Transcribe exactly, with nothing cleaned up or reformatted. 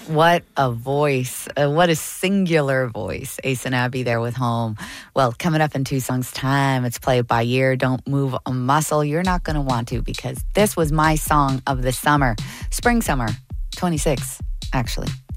What a voice. Uh, what a singular voice. Ace and Abby there with Home. Well, coming up in two songs' time, it's Play It By Ear. Don't move a muscle. You're not going to want to, because this was my song of the summer. Spring, summer, twenty-six, actually.